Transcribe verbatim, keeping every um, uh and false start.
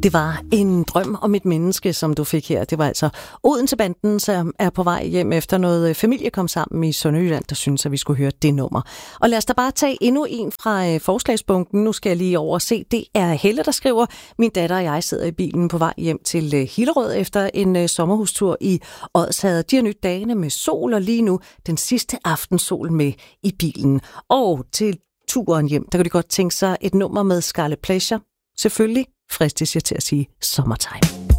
Det var en drøm om et menneske, som du fik her. Det var altså Odense-banden, som er på vej hjem efter noget familie kom sammen i Sønderjylland, der synes, at vi skulle høre det nummer. Og lad os da bare tage endnu en fra forslagsbunken. Nu skal jeg lige over se. Det er Helle, der skriver: Min datter og jeg sidder i bilen på vej hjem til Hillerød efter en sommerhustur i Odsherred. De har nyt dagene med sol, og lige nu den sidste aftensol med i bilen. Og til turen hjem, der kan de godt tænke sig et nummer med Scarlet Pleasure. Selvfølgelig fristes jeg til at sige Summertime.